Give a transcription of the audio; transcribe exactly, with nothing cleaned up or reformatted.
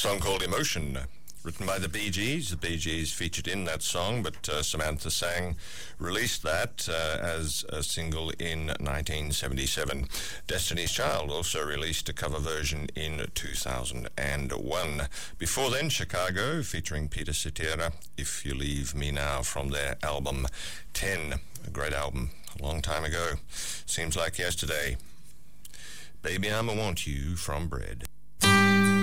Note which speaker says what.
Speaker 1: song called Emotion, written by the Bee Gees. The Bee Gees featured in that song, but uh, Samantha Sang released that uh, as a single in nineteen seventy-seven. Destiny's Child also released a cover version in two thousand one. Before then, Chicago, featuring Peter Cetera, If You Leave Me Now, from their album ten. A great album, a long time ago. Seems like yesterday. Baby, I'ma Want You from Bread.